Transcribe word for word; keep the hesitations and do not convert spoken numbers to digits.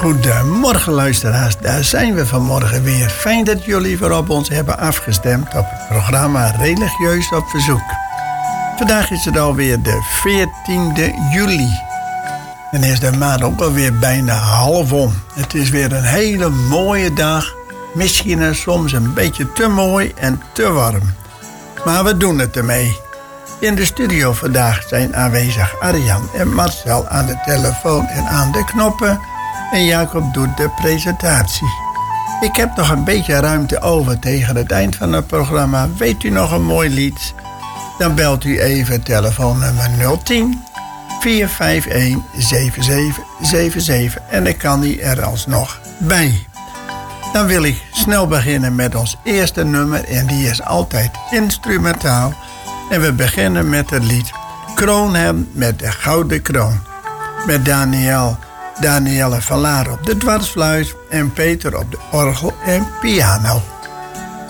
Goedemorgen luisteraars, daar zijn we vanmorgen weer. Fijn dat jullie weer op ons hebben afgestemd op het programma Religieus op Verzoek. Vandaag is het alweer de veertiende juli. En is de maand ook alweer bijna half om. Het is weer een hele mooie dag. Misschien soms een beetje te mooi en te warm. Maar we doen het ermee. In de studio vandaag zijn aanwezig Arjan en Marcel aan de telefoon en aan de knoppen. En Jacob doet de presentatie. Ik heb nog een beetje ruimte over tegen het eind van het programma. Weet u nog een mooi lied? Dan belt u even telefoonnummer nul tien, vier vijf een, zeven zeven zeven zeven en dan kan die er alsnog bij. Dan wil ik snel beginnen met ons eerste nummer en die is altijd instrumentaal. En we beginnen met het lied Kroon hem met de gouden kroon. Met Daniel, Danielle van Laar op de dwarsfluit en Peter op de orgel en piano.